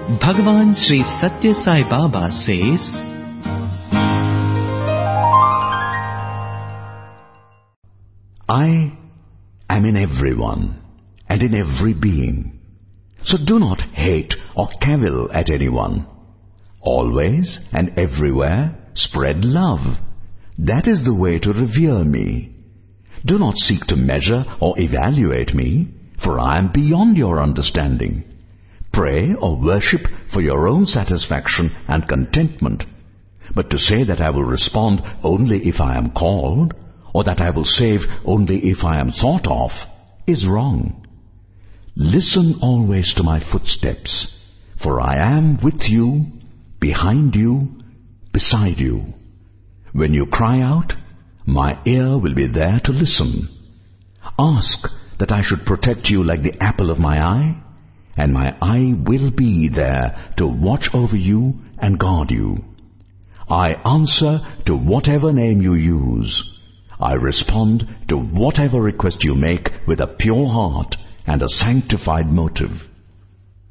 Bhagavan Sri Satya Sai Baba says, I am in everyone and in every being. So do not hate or cavil at anyone. Always and everywhere spread love. That is the way to revere me. Do not seek to measure or evaluate me, for I am beyond your understanding. Pray or worship for your own satisfaction and contentment. But to say that I will respond only if I am called, or that I will save only if I am thought of, is wrong. Listen always to my footsteps, for I am with you, behind you, beside you. When you cry out, my ear will be there to listen. Ask that I should protect you like the apple of my eye, and my eye will be there to watch over you and guard you. I answer to whatever name you use. I respond to whatever request you make with a pure heart and a sanctified motive.